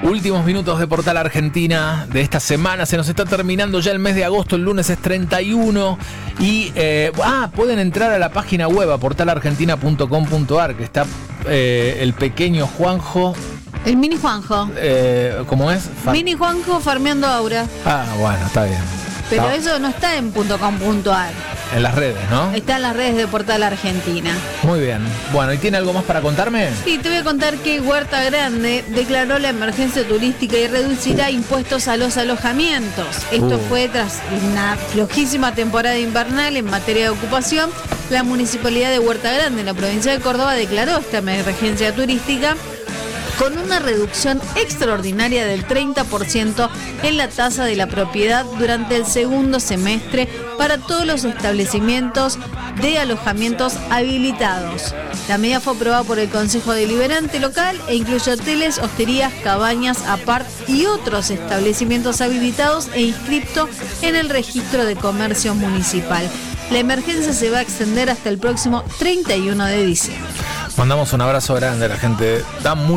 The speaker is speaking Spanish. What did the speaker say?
Últimos minutos de Portal Argentina de esta semana. Se nos está terminando ya el mes de agosto. El lunes es 31. Y pueden entrar a la página web a portalargentina.com.ar, que está el pequeño Juanjo. El mini Juanjo. ¿Cómo es? Mini Juanjo farmeando aura. Bueno, está bien. Pero eso no está en .com.ar. En las redes, ¿no? Está en las redes de Portal Argentina. Muy bien. Bueno, ¿y tiene algo más para contarme? Sí, te voy a contar que Huerta Grande declaró la emergencia turística y reducirá impuestos a los alojamientos. Esto fue tras una flojísima temporada invernal en materia de ocupación. La municipalidad de Huerta Grande, en la provincia de Córdoba, declaró esta emergencia turística con una reducción extraordinaria del 30% en la tasa de la propiedad durante el segundo semestre para todos los establecimientos de alojamientos habilitados. La medida fue aprobada por el Consejo Deliberante local e incluye hoteles, hosterías, cabañas, apart y otros establecimientos habilitados e inscriptos en el registro de comercio municipal. La emergencia se va a extender hasta el próximo 31 de diciembre. Mandamos un abrazo grande a la gente. Está muy